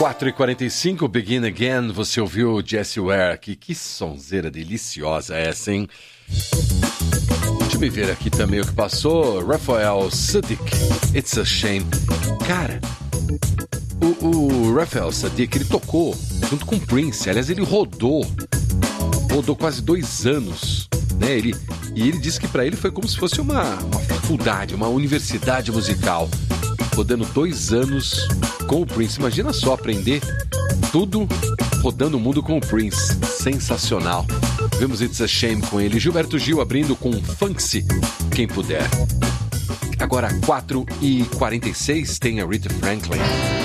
4h45, Begin Again, você ouviu Jessie Ware aqui, que sonzeira deliciosa essa, hein? Deixa eu ver aqui também o que passou, Raphael Saadiq, It's a Shame. Cara, o Raphael Saadiq, ele tocou junto com o Prince, aliás, ele rodou quase 2 anos, né? Ele disse que pra ele foi como se fosse uma faculdade, uma universidade musical, rodando 2 anos com o Prince. Imagina só aprender tudo rodando o mundo com o Prince. Sensacional. Vemos It's a Shame com ele. Gilberto Gil abrindo com Funky, quem puder. Agora 4h46 tem a Rita Franklin.